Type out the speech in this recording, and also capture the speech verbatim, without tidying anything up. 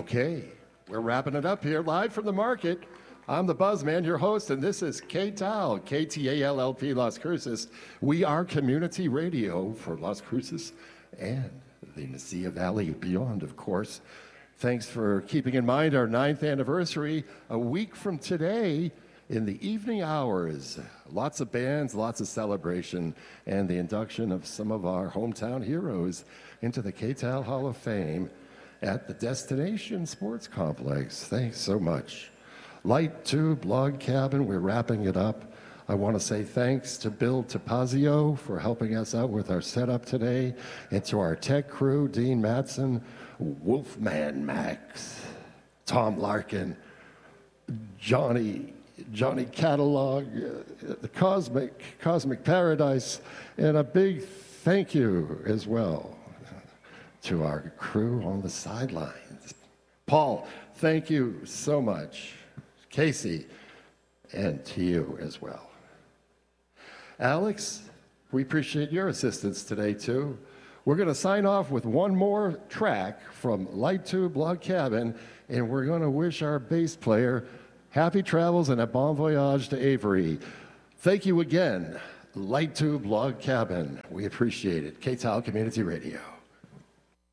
Okay, we're wrapping it up here live from the market. I'm the Buzzman, your host, and this is K T A L, K T A L L P Las Cruces. We are community radio for Las Cruces and the Mesilla Valley beyond, of course. Thanks for keeping in mind our ninth anniversary a week from today in the evening hours. Lots of bands, lots of celebration, and the induction of some of our hometown heroes into the K T A L Hall of Fame at the Destination Sports Complex. Thanks so much. Light Tube Log Cabin, we're wrapping it up. I want to say thanks to Bill Tapazio for helping us out with our setup today, and to our tech crew, Dean Matson, Wolfman Max, Tom Larkin, Johnny, Johnny Catalog, uh, the Cosmic, Cosmic Paradise, and a big thank you as well to our crew on the sidelines. Paul, thank you so much. Casey, and to you as well. Alex, we appreciate your assistance today too. We're going to sign off with one more track from Light Tube Log Cabin, and we're going to wish our bass player happy travels and a bon voyage to Avery. Thank you again, Light Tube Log Cabin. We appreciate it. K T A L Community Radio.